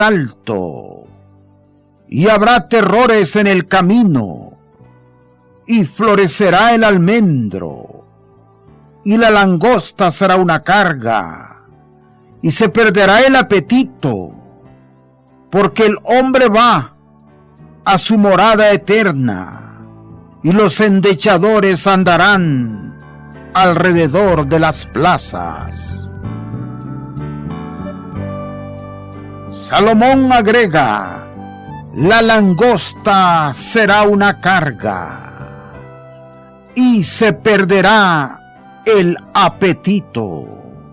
alto, y habrá terrores en el camino, y florecerá el almendro, y la langosta será una carga, y se perderá el apetito, porque el hombre va a su morada eterna, y los endechadores andarán alrededor de las plazas. Salomón agrega: la langosta será una carga y se perderá el apetito.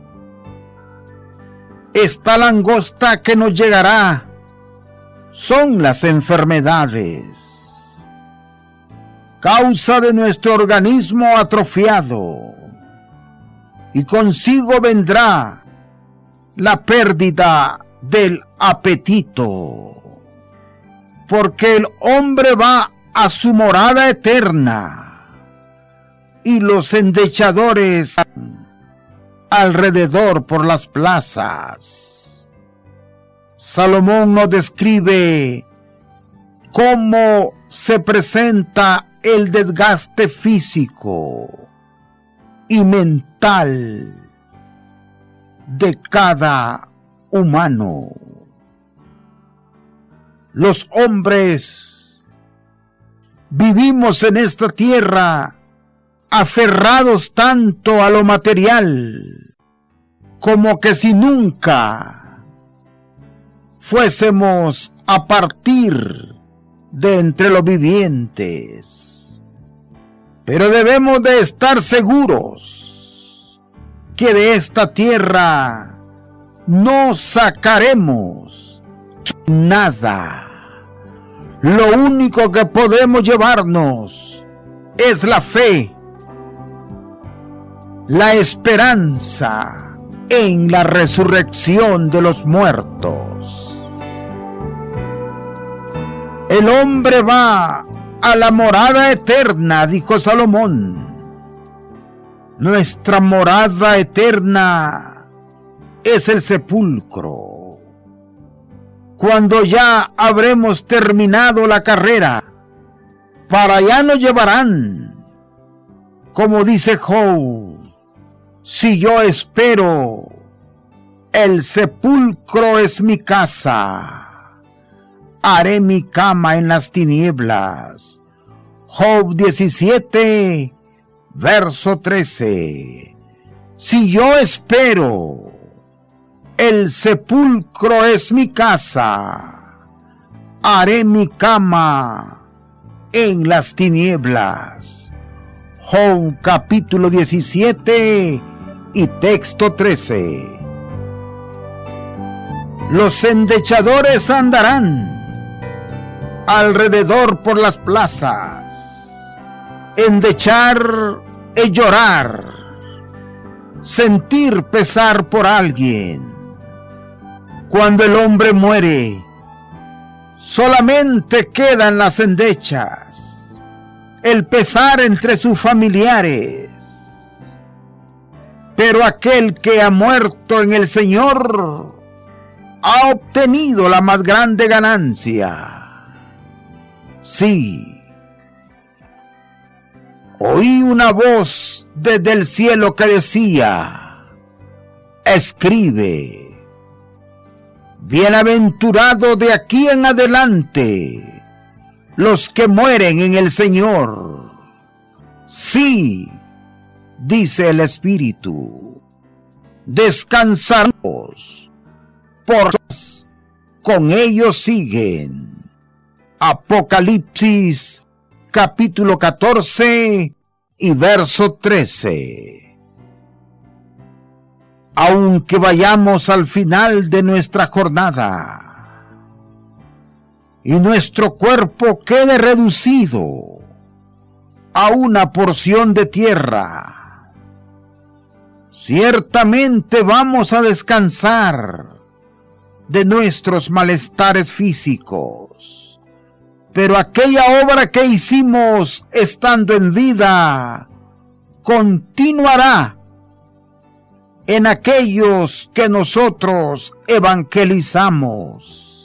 Esta langosta que nos llegará son las enfermedades, causa de nuestro organismo atrofiado, y consigo vendrá la pérdida del apetito, porque el hombre va a su morada eterna y los endechadores alrededor por las plazas. Salomón nos describe cómo se presenta el desgaste físico y mental de cada humano. Los hombres vivimos en esta tierra aferrados tanto a lo material, como que si nunca fuésemos a partir de entre los vivientes. Pero debemos de estar seguros que de esta tierra no sacaremos nada. Lo único que podemos llevarnos es la fe, la esperanza en la resurrección de los muertos. El hombre va a la morada eterna, dijo Salomón. Nuestra morada eterna es el sepulcro. Cuando ya habremos terminado la carrera, para allá nos llevarán. Como dice Job: si yo espero, el sepulcro es mi casa, haré mi cama en las tinieblas. Job 17, verso 13. Si yo espero, el sepulcro es mi casa, haré mi cama en las tinieblas. Job capítulo 17 y texto 13. Los endechadores andarán alrededor por las plazas. Endechar es llorar, sentir pesar por alguien. Cuando el hombre muere, solamente quedan las endechas, el pesar entre sus familiares. Pero aquel que ha muerto en el Señor ha obtenido la más grande ganancia. Sí, oí una voz desde el cielo que decía: escribe, bienaventurado de aquí en adelante los que mueren en el Señor. Sí, dice el Espíritu, descansaremos, porque con ellos siguen. Apocalipsis capítulo 14 y verso 13. Aunque vayamos al final de nuestra jornada y nuestro cuerpo quede reducido a una porción de tierra, ciertamente vamos a descansar de nuestros malestares físicos, pero aquella obra que hicimos estando en vida continuará en aquellos que nosotros evangelizamos.